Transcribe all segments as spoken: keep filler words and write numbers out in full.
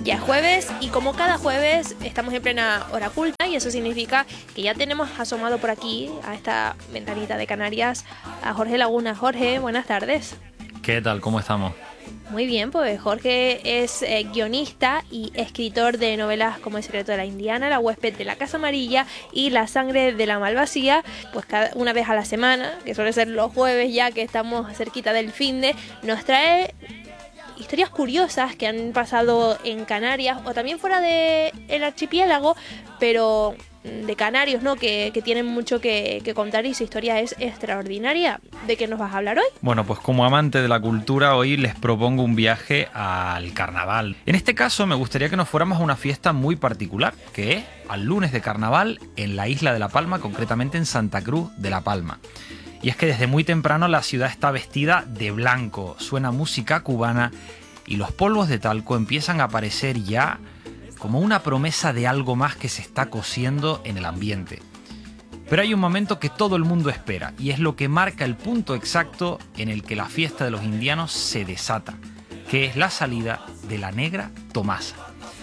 Ya es jueves y como cada jueves estamos en plena hora culta y eso significa que ya tenemos asomado por aquí a esta ventanita de Canarias a Jorge Laguna. Jorge, buenas tardes. ¿Qué tal? ¿Cómo estamos? Muy bien, pues Jorge es eh, guionista y escritor de novelas como El secreto de la Indiana, La huésped de la Casa Amarilla y La sangre de la Malvasía. Pues cada una vez a la semana, que suele ser los jueves ya que estamos cerquita del finde, nos trae historias curiosas que han pasado en Canarias o también fuera del archipiélago, pero de canarios, ¿no? Que, que tienen mucho que, que contar y su historia es extraordinaria. ¿De qué nos vas a hablar hoy? Bueno, pues como amante de la cultura, hoy les propongo un viaje al carnaval. En este caso me gustaría que nos fuéramos a una fiesta muy particular, que es al lunes de carnaval en la isla de La Palma, concretamente en Santa Cruz de La Palma. Y es que desde muy temprano la ciudad está vestida de blanco, suena música cubana y los polvos de talco empiezan a aparecer ya como una promesa de algo más que se está cociendo en el ambiente. Pero hay un momento que todo el mundo espera y es lo que marca el punto exacto en el que la fiesta de los indianos se desata, que es la salida de la Negra Tomasa.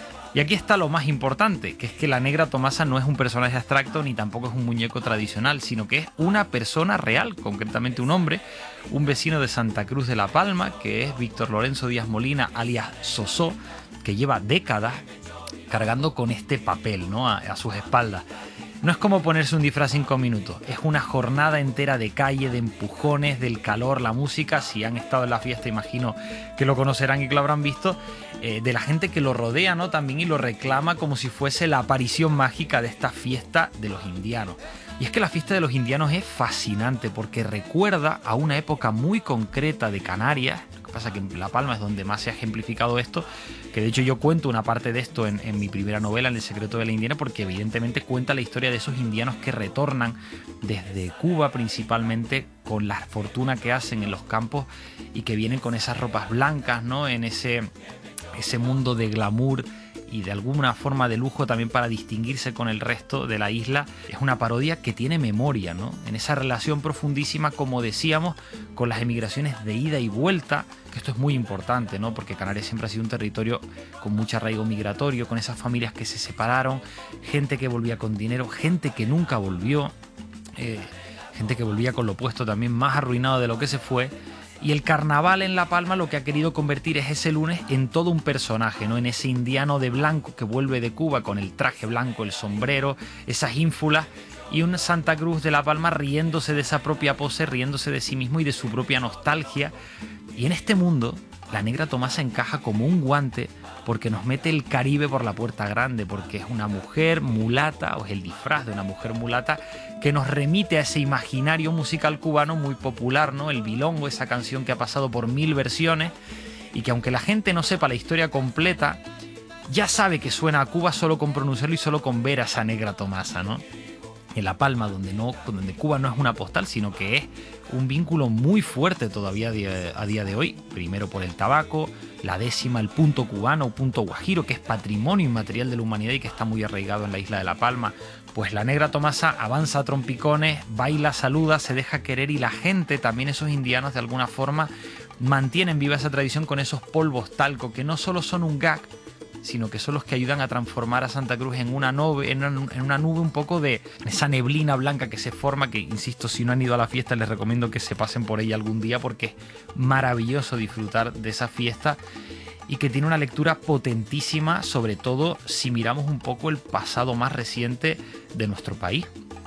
Y aquí está lo más importante, que es que la Negra Tomasa no es un personaje abstracto ni tampoco es un muñeco tradicional, sino que es una persona real, concretamente un hombre, un vecino de Santa Cruz de La Palma, que es Víctor Lorenzo Díaz Molina, alias Sosó, que lleva décadas cargando con este papel, ¿no? a, a sus espaldas. No es como ponerse un disfraz cinco minutos, es una jornada entera de calle, de empujones, del calor, la música. Si han estado en la fiesta, imagino que lo conocerán y que lo habrán visto, eh, de la gente que lo rodea, ¿no? También, y lo reclama como si fuese la aparición mágica de esta fiesta de los indianos. Y es que la fiesta de los indianos es fascinante porque recuerda a una época muy concreta de Canarias. Lo que pasa es que en La Palma es donde más se ha ejemplificado esto, que de hecho yo cuento una parte de esto en, en mi primera novela, en El secreto de la Indiana, porque evidentemente cuenta la historia de esos indianos que retornan desde Cuba principalmente con la fortuna que hacen en los campos y que vienen con esas ropas blancas, ¿no? En ese, ese mundo de glamour y de alguna forma de lujo también para distinguirse con el resto de la isla. Es una parodia que tiene memoria, ¿no? En esa relación profundísima, como decíamos, con las emigraciones de ida y vuelta, que esto es muy importante, ¿no? Porque Canarias siempre ha sido un territorio con mucho arraigo migratorio, con esas familias que se separaron, gente que volvía con dinero, gente que nunca volvió, eh, gente que volvía con lo opuesto también, más arruinado de lo que se fue. Y el carnaval en La Palma lo que ha querido convertir es ese lunes en todo un personaje, ¿no? En ese indiano de blanco que vuelve de Cuba con el traje blanco, el sombrero, esas ínfulas, y un Santa Cruz de La Palma riéndose de esa propia pose, riéndose de sí mismo y de su propia nostalgia. Y en este mundo, la Negra Tomasa encaja como un guante porque nos mete el Caribe por la puerta grande, porque es una mujer mulata, o es el disfraz de una mujer mulata, que nos remite a ese imaginario musical cubano muy popular, ¿no? El bilongo, esa canción que ha pasado por mil versiones y que aunque la gente no sepa la historia completa, ya sabe que suena a Cuba solo con pronunciarlo y solo con ver a esa Negra Tomasa, ¿no? En La Palma, donde, no, donde Cuba no es una postal, sino que es un vínculo muy fuerte todavía a día de hoy. Primero por el tabaco, la décima, el punto cubano o punto guajiro, que es patrimonio inmaterial de la humanidad y que está muy arraigado en la isla de La Palma. Pues la Negra Tomasa avanza a trompicones, baila, saluda, se deja querer y la gente, también esos indianos de alguna forma, mantienen viva esa tradición con esos polvos talco que no solo son un gag, sino que son los que ayudan a transformar a Santa Cruz en una nube, en una, en una nube un poco de esa neblina blanca que se forma, que insisto, si no han ido a la fiesta les recomiendo que se pasen por ella algún día porque es maravilloso disfrutar de esa fiesta y que tiene una lectura potentísima, sobre todo si miramos un poco el pasado más reciente de nuestro país.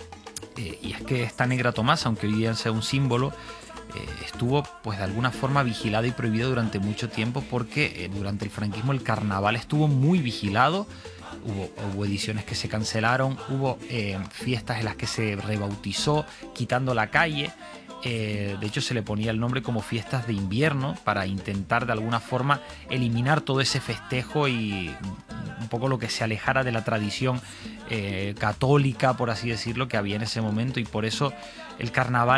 Eh, y es que esta Negra Tomasa, aunque hoy día sea un símbolo, Eh, estuvo pues de alguna forma vigilado y prohibido durante mucho tiempo porque eh, durante el franquismo el carnaval estuvo muy vigilado. Hubo, hubo ediciones que se cancelaron, hubo eh, fiestas en las que se rebautizó quitando la calle. Eh, de hecho se le ponía el nombre como fiestas de invierno para intentar de alguna forma eliminar todo ese festejo y un poco lo que se alejara de la tradición eh, católica, por así decirlo, que había en ese momento. Y por eso el carnaval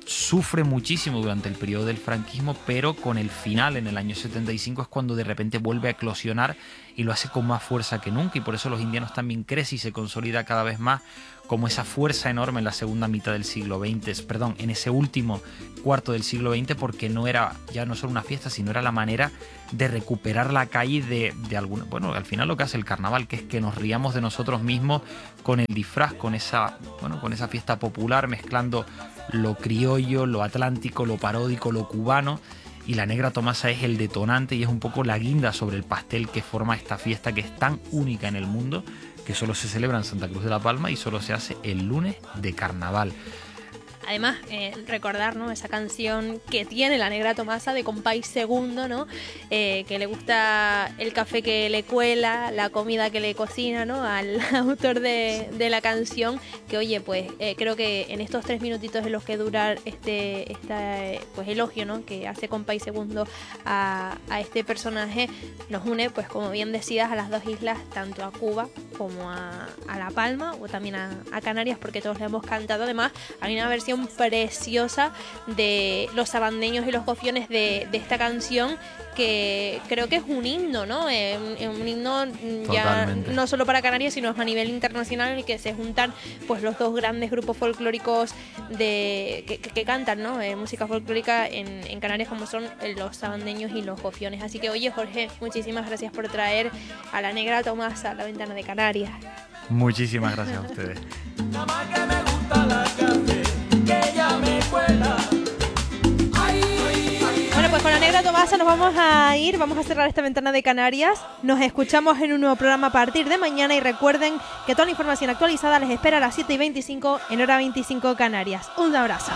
sufre muchísimo durante el periodo del franquismo, pero con el final, en el año setenta y cinco, es cuando de repente vuelve a eclosionar y lo hace con más fuerza que nunca, y por eso los indianos también crece y se consolida cada vez más como esa fuerza enorme en la segunda mitad del siglo veinte, perdón, en ese último cuarto del siglo veinte, porque no era ya no solo una fiesta, sino era la manera de recuperar la calle de, de alguna, bueno, al final lo que hace el carnaval, que es que nos riamos de nosotros mismos con el disfraz, con esa, bueno, con esa fiesta popular, mezclando lo criollo, lo atlántico, lo paródico, lo cubano. Y la Negra Tomasa es el detonante y es un poco la guinda sobre el pastel que forma esta fiesta, que es tan única en el mundo, que solo se celebra en Santa Cruz de la Palma y solo se hace el lunes de carnaval. Además, eh, recordar, ¿no?, esa canción que tiene la Negra Tomasa de Compay Segundo, ¿no?, eh, que le gusta el café que le cuela, la comida que le cocina, ¿no?, al autor de, de la canción, que oye, pues eh, creo que en estos tres minutitos en los que dura este, este pues elogio, ¿no?, que hace Compay Segundo a, a este personaje, nos une, pues como bien decías, a las dos islas, tanto a Cuba como a, a La Palma, o también a, a Canarias, porque todos le hemos cantado. Además, hay una versión preciosa de los sabandeños y los gofiones de, de esta canción, que creo que es un himno, ¿no? Eh, un, un himno ya Totalmente. no solo para Canarias, sino a nivel internacional, en el que se juntan pues los dos grandes grupos folclóricos de que, que, que cantan, ¿no?, eh, música folclórica en, en Canarias, como son los sabandeños y los gofiones. Así que oye, Jorge, muchísimas gracias por traer a la Negra Tomasa a la ventana de Canarias. Muchísimas gracias a ustedes. Nada más que me gusta la café, que ella me cuela. Ay, ay, ay, Bueno, pues con la Negra Tomasa nos vamos a ir, vamos a cerrar esta ventana de Canarias. Nos escuchamos en un nuevo programa a partir de mañana, y recuerden que toda la información actualizada les espera a las siete y veinticinco en hora veinticinco Canarias. Un abrazo.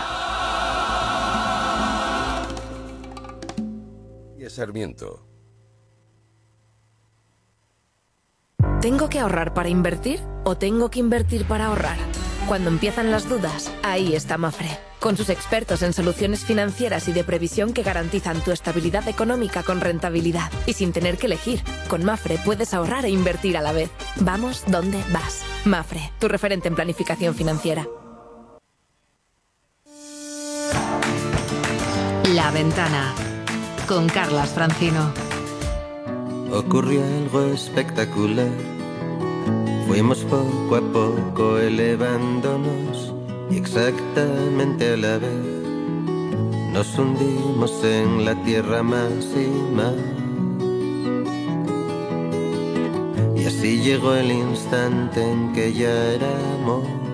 Y Sarmiento. ¿Tengo que ahorrar para invertir o tengo que invertir para ahorrar? Cuando empiezan las dudas, ahí está Mafre, con sus expertos en soluciones financieras y de previsión que garantizan tu estabilidad económica con rentabilidad y sin tener que elegir. Con Mafre puedes ahorrar e invertir a la vez. Vamos donde vas. Mafre, tu referente en planificación financiera. La Ventana, con Carlas Francino. Ocurrió algo espectacular. Fuimos poco a poco elevándonos y exactamente a la vez nos hundimos en la tierra más y más. Y así llegó el instante en que ya éramos